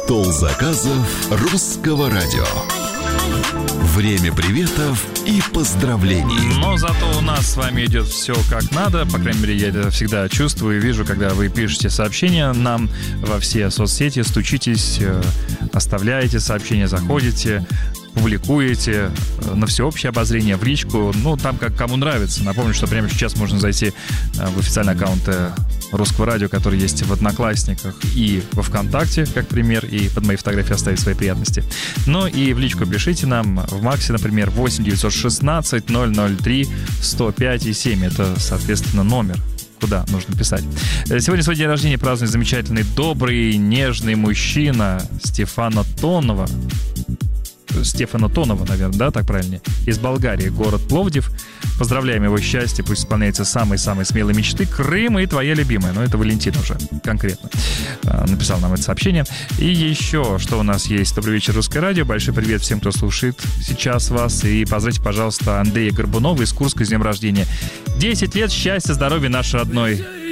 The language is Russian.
Стол заказов русского радио. Время приветов и поздравлений. Но зато у нас с вами идет все как надо. По крайней мере, я это всегда чувствую и вижу, когда вы пишете сообщения нам во все соцсети, стучитесь, оставляете сообщения, заходите, публикуете на всеобщее обозрение, в личку. Ну, там как кому нравится. Напомню, что прямо сейчас можно зайти в официальный аккаунт Русского радио, который есть в Одноклассниках и во ВКонтакте, как пример, и под моей фотографией оставить свои приятности. Ну и в личку пишите нам в Максе, например, 8 916 003 105 и 7. Это, соответственно, номер, куда нужно писать. Сегодня свой день рождения празднует замечательный, добрый, нежный мужчина Стефана Тонова, наверное, да, так правильнее, из Болгарии, город Пловдив. Поздравляем его счастье, пусть исполняются самые-самые смелые мечты. Крым и твоя любимая. Ну, это Валентин уже конкретно написал нам это сообщение. И еще, что у нас есть. Добрый вечер, Русское радио. Большой привет всем, кто слушает сейчас вас. И поздравьте, пожалуйста, Андрея Горбунова из Курска с днем рождения. 10 лет, счастья, здоровья, наш родной